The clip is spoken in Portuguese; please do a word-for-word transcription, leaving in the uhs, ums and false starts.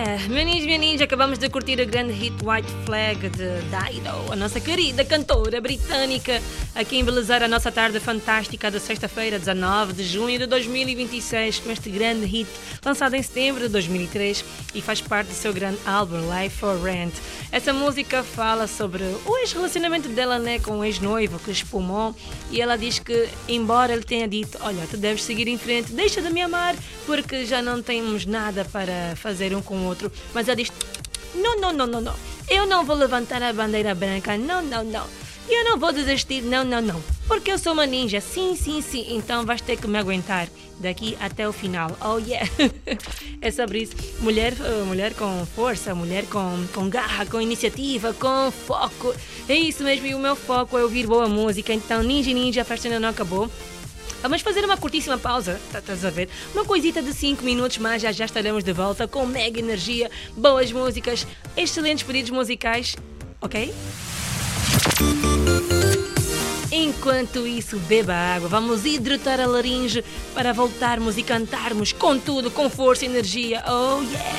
Yeah, meu ninja, meu ninja, acabamos de curtir a grande hit White Flag de Dido, a nossa querida cantora britânica, aqui a embelezar a nossa tarde fantástica de sexta-feira, dezanove de junho de dois mil e vinte e seis, com este grande hit lançado em setembro de dois mil e três e faz parte do seu grande álbum Life for Rent. Essa música fala sobre o ex-relacionamento dela, né, com o ex-noivo que espumou, e ela diz que, embora ele tenha dito, olha, tu deves seguir em frente, deixa de me amar, porque já não temos nada para fazer um com o outro, mas ela diz, não, não, não, não, não, eu não vou levantar a bandeira branca, não, não, não, eu não vou desistir, não, não, não, porque eu sou uma ninja, sim, sim, sim, então vais ter que me aguentar daqui até o final, oh yeah. É sobre isso, mulher, mulher com força, mulher com, com garra, com iniciativa, com foco, é isso mesmo, e o meu foco é ouvir boa música, então ninja, ninja, a festa ainda não acabou. Vamos fazer uma curtíssima pausa, estás a ver? Uma coisita de cinco minutos, mas já já estaremos de volta com mega energia, boas músicas, excelentes pedidos musicais, ok? Enquanto isso, beba água, vamos hidratar a laringe para voltarmos e cantarmos com tudo, com força e energia, oh yeah!